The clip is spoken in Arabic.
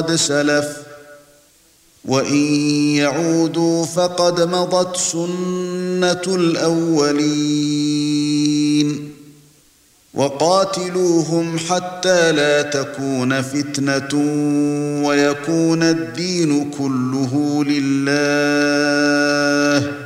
سلف وإن يعودوا فقد مضت سنة الأولين وقاتلوهم حتى لا تكون فتنة ويكون الدين كله لله